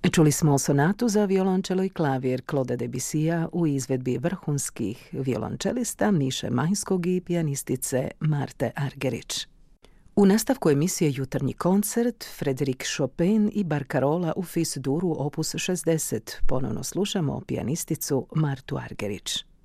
Čuli smo sonatu za violončelo i klavir Claude Debussya u izvedbi vrhunskih violončelista Miše Majskog i pijanistice Marte Argerich. U nastavku emisije Jutarnji koncert Frédéric Chopin i Barcarola u Fis duru opus 60 ponovno slušamo pijanisticu Martu Argerich.